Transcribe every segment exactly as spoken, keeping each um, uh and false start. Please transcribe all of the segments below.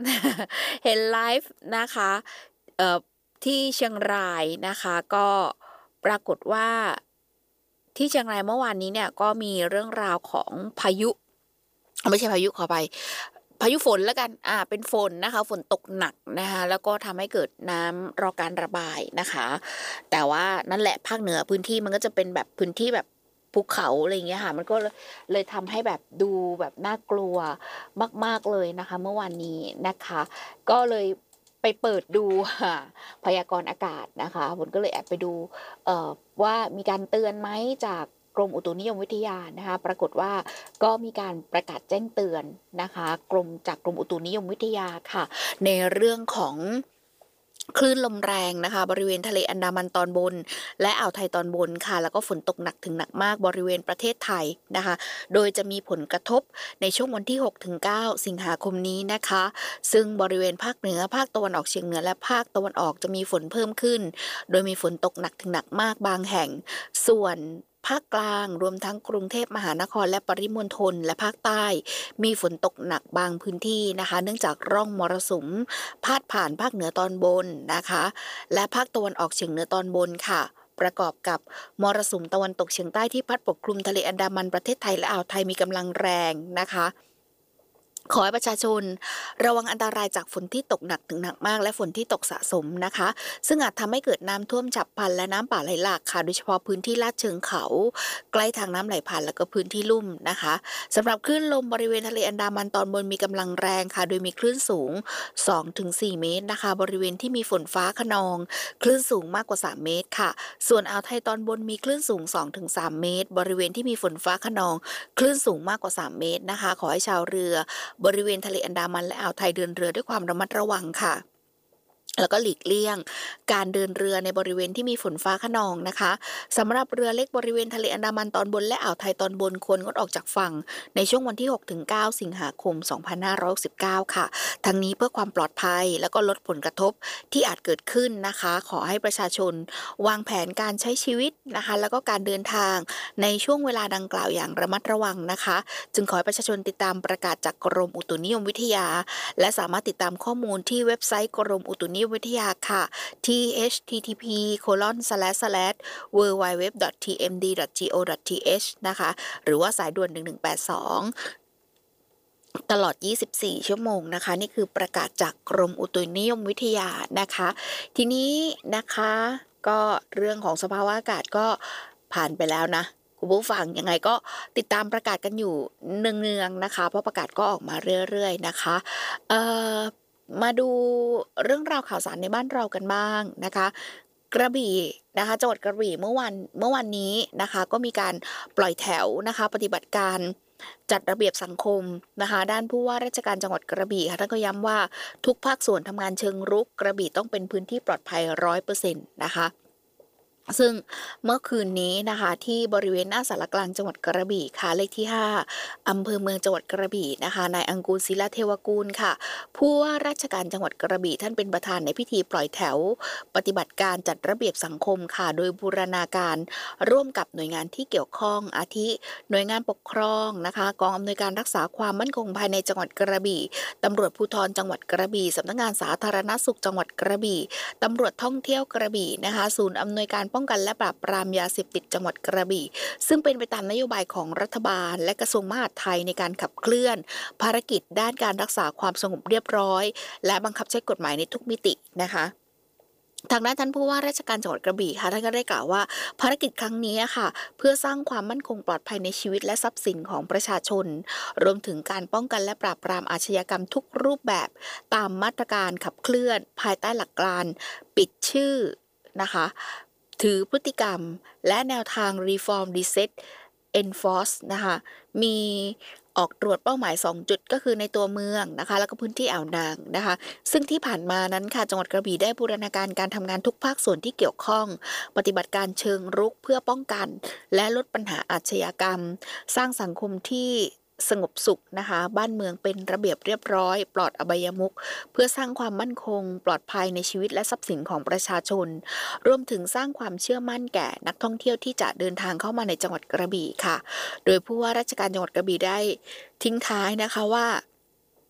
เห็นไลฟ์นะคะเอ่อที่เชียงรายนะคะก็ปรากฏว่าที่เชียงรายเมื่อวานนี้เนี่ยก็มีเรื่องราวของพายุไม่ใช่พายุขออภัยพายุฝนแล้วกันอ่าเป็นฝนนะคะฝนตกหนักนะคะแล้วก็ทำให้เกิดน้ำรอการระบายนะคะแต่ว่านั่นแหละภาคเหนือพื้นที่มันก็จะเป็นแบบพื้นที่แบบภูเขาอะไรอย่างเงี้ยค่ะมันก็เลยเลยทำให้แบบดูแบบน่ากลัวมากๆเลยนะคะเมื่อวานนี้นะคะก็เลยไปเปิดดูค่ะพยากรณ์อากาศนะคะฝนก็เลยแอบไปดูเอ่อว่ามีการเตือนไหมจากกรมอุตุนิยมวิทยานะคะปรากฏว่าก็มีการประกาศแจ้งเตือนนะคะกรมจากกรมอุตุนิยมวิทยาค่ะในเรื่องของคลื่นลมแรงนะคะบริเวณทะเลอันดามันตอนบนและอ่าวไทยตอนบนค่ะแล้วก็ฝนตกหนักถึงหนักมากบริเวณประเทศไทยนะคะโดยจะมีผลกระทบในช่วงวันที่หกถึงเก้าสิงหาคมนี้นะคะซึ่งบริเวณภาคเหนือภาคตะวันออกเฉียงเหนือและภาคตะวันออกจะมีฝนเพิ่มขึ้นโดยมีฝนตกหนักถึงหนักมากบางแห่งส่วนภาคกลางรวมทั้งกรุงเทพมหานครและปริมณฑลและภาคใต้มีฝนตกหนักบางพื้นที่นะคะเนื่องจากร่องมรสุมพาดผ่านภาคเหนือตอนบนนะคะและภาคตะวันออกเฉียงเหนือตอนบนค่ะประกอบกับมรสุมตะวันตกเฉียงใต้ที่พัดปกคลุมทะเลอันดามันประเทศไทยและอ่าวไทยมีกำลังแรงนะคะขอให้ประชาชนระวังอันตรายจากฝนที่ตกหนักถึงหนักมากและฝนที่ตกสะสมนะคะซึ่งอาจทำให้เกิดน้ำท่วมฉับพลันและน้ำป่าไหลหลากค่ะโดยเฉพาะพื้นที่ลาดเชิงเขาใกล้ทางน้ำไหลผ่านแล้วก็พื้นที่ลุ่มนะคะสำหรับคลื่นลมบริเวณทะเลอันดามันตอนบนมีกำลังแรงค่ะโดยมีคลื่นสูง สองถึงสี่ เมตรนะคะบริเวณที่มีฝนฟ้าคะนองคลื่นสูงมากกว่าสามเมตรค่ะส่วนอ่าวไทยตอนบนมีคลื่นสูง สองถึงสาม เมตรบริเวณที่มีฝนฟ้าคะนองคลื่นสูงมากกว่าสามเมตรนะคะขอให้ชาวเรือบริเวณทะเลอันดามันและอ่าวไทยเดินเรือด้วยความระมัดระวังค่ะแล้วก็หลีกเลี่ยงการเดินเรือในบริเวณที่มีฝนฟ้าคะนองนะคะสำหรับเรือเล็กบริเวณทะเลอันดามันตอนบนและอ่าวไทยตอนบนควรงดออกจากฝั่งในช่วงวันที่หกถึงเก้าสิงหาคมสองพันห้าร้อยหกสิบเก้าค่ะทั้งนี้เพื่อความปลอดภัยแล้วก็ลดผลกระทบที่อาจเกิดขึ้นนะคะขอให้ประชาชนวางแผนการใช้ชีวิตนะคะแล้วก็การเดินทางในช่วงเวลาดังกล่าวอย่างระมัดระวังนะคะจึงขอให้ประชาชนติดตามประกาศจากกรมอุตุนิยมวิทยาและสามารถติดตามข้อมูลที่เว็บไซต์กรมอุตุนิยมวิทยาค่ะที่ เอช ที ที พี โคลอน สแลช สแลช ดับเบิลยู ดับเบิลยู ดับเบิลยู ดอท ที เอ็ม ดี ดอท จี โอ ดอท ที เอช นะคะหรือว่าสายด่วนหนึ่งหนึ่งแปดสองตลอดยี่สิบสี่ชั่วโมงนะคะนี่คือประกาศจากกรมอุตุนิยมวิทยานะคะทีนี้นะคะก็เรื่องของสภาวะอากาศก็ผ่านไปแล้วนะคุณผู้ฟังยังไงก็ติดตามประกาศกันอยู่เนืองๆนะคะเพราะประกาศก็ออกมาเรื่อยๆนะคะเอ่อมาดูเรื่องราวข่าวสารในบ้านเรากันบ้างนะคะกระบี่นะคะจังหวัดกระบี่เมื่อวันเมื่อวันนี้นะคะก็มีการปล่อยแถวนะคะปฏิบัติการจัดระเบียบสังคมนะคะด้านผู้ว่าราชการจังหวัดกระบี่ค่ะท่านก็ย้ำว่าทุกภาคส่วนทำงานเชิงรุกกระบี่ต้องเป็นพื้นที่ปลอดภัย ร้อยเปอร์เซ็นต์ นะคะซึ่งเมื่อคืนนี้นะคะที่บริเวณหน้าศาลกลางจังหวัดกระบี่ค่ะเลขที่ห้าอำเภอเมืองจังหวัดกระบี่นะคะนายอังกูลศิลาเทวกูลค่ะผู้ว่าราชการจังหวัดกระบี่ท่านเป็นประธานในพิธีปล่อยแถวปฏิบัติการจัดระเบียบสังคมค่ะโดยบูรณาการร่วมกับหน่วยงานที่เกี่ยวข้องอาทิหน่วยงานปกครองนะคะกองอำนวยการรักษาความมั่นคงภายในจังหวัดกระบี่ตำรวจภูธรจังหวัดกระบี่สำนักงานสาธารณสุขจังหวัดกระบี่ตำรวจท่องเที่ยวกระบี่นะคะศูนย์อำนวยการป้องกันและปราบปรามยาเสพติดจังหวัดกระบี่ซึ่งเป็นไปตามนโยบายของรัฐบาลและกระทรวงมหาดไทยในการขับเคลื่อนภารกิจด้านการรักษาความสงบเรียบร้อยและบังคับใช้กฎหมายในทุกมิตินะคะทางด้านท่านผู้ว่าราชการจังหวัดกระบี่ค่ะท่านก็ได้กล่าวว่าภารกิจครั้งนี้ค่ะเพื่อสร้างความมั่นคงปลอดภัยในชีวิตและทรัพย์สินของประชาชนรวมถึงการป้องกันและปราบปรามอาชญากรรมทุกรูปแบบตามมาตรการขับเคลื่อนภายใต้หลักการปิดชื่อนะคะถือพฤติกรรมและแนวทาง Reform Reset Enforce นะคะมีออกตรวจเป้าหมายสองจุดก็คือในตัวเมืองนะคะแล้วก็พื้นที่อ่าวนางนะคะซึ่งที่ผ่านมานั้นค่ะจังหวัดกระบี่ได้บูรณาการการทำงานทุกภาคส่วนที่เกี่ยวข้องปฏิบัติการเชิงรุกเพื่อป้องกันและลดปัญหาอาชญากรรมสร้างสังคมที่สงบสุขนะคะบ้านเมืองเป็นระเบียบเรียบร้อยปลอดอบายมุขเพื่อสร้างความมั่นคงปลอดภัยในชีวิตและทรัพย์สินของประชาชนรวมถึงสร้างความเชื่อมั่นแก่นักท่องเที่ยวที่จะเดินทางเข้ามาในจังหวัดกระบี่ค่ะโดยผู้ว่าราชการจังหวัดกระบี่ได้ทิ้งท้ายนะคะว่า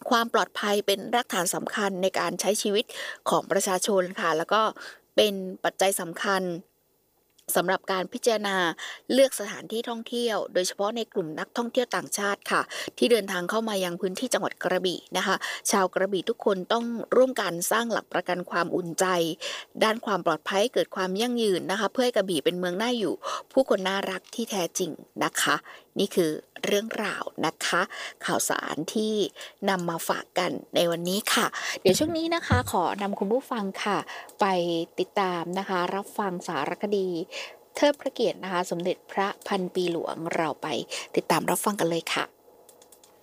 ความปลอดภัยเป็นรากฐานสำคัญในการใช้ชีวิตของประชาชนค่ะแล้วก็เป็นปัจจัยสำคัญสำหรับการพิจารณาเลือกสถานที่ท่องเที่ยวโดยเฉพาะในกลุ่มนักท่องเที่ยวต่างชาติค่ะที่เดินทางเข้ามายังพื้นที่จังหวัดกระบี่นะคะชาวกระบี่ทุกคนต้องร่วมกันสร้างหลักประกันความอุ่นใจด้านความปลอดภัยเกิดความยั่งยืนนะคะเพื่อให้กระบี่เป็นเมืองน่าอยู่ผู้คนน่ารักที่แท้จริงนะคะนี่คือเรื่องราวนะคะข่าวสารที่นำมาฝากกันในวันนี้ค่ะเดี๋ยวช่วงนี้นะคะขอนำคุณผู้ฟังค่ะไปติดตามนะคะรับฟังสารคดีเทิดพระเกียรตินะคะสมเด็จพระพันปีหลวงเราไปติดตามรับฟังกันเลยค่ะ